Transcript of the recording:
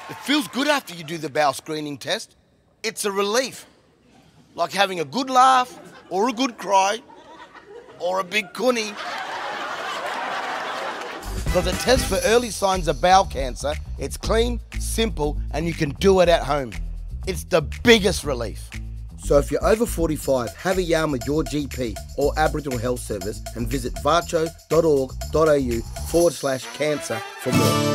It feels good after you do the bowel screening test. It's a relief. Like having a good laugh, or a good cry, or a big cunny. Because it tests for early signs of bowel cancer. It's clean, simple, and you can do it at home. It's the biggest relief. So if you're over 45, have a yarn with your GP or Aboriginal Health Service and visit varcho.org.au/cancer for more.